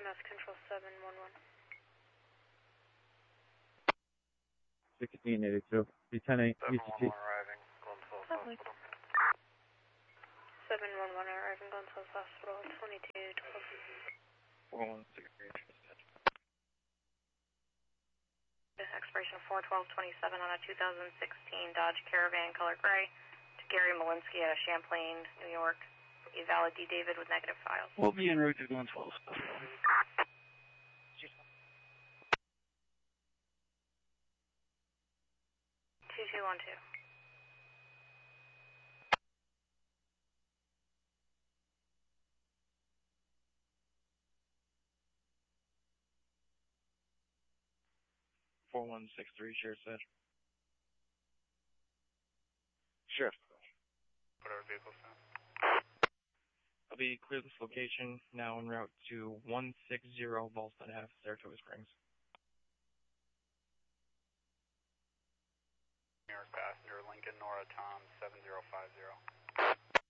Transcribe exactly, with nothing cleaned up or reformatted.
Mass Control seven one one. sixteen eighty-two. Lieutenant U T T. arriving, Gonzales Hospital. seven one one arriving, Gonzales Hospital, twenty-two twelve. four one six three. Expiration four twelve twenty-seven on a two thousand sixteen Dodge Caravan, color gray, to Gary Malinsky out of Champlain, New York. A valid D. David with negative files. We'll be en route to Gonzales. two two one two. four one six three, Sheriff Sedge. Sheriff. Whatever vehicle sound. I'll be clear this location, now en route to one six zero Volstead Ave, Saratoga Springs. New York passenger, Lincoln Nora Tom, seven zero five zero.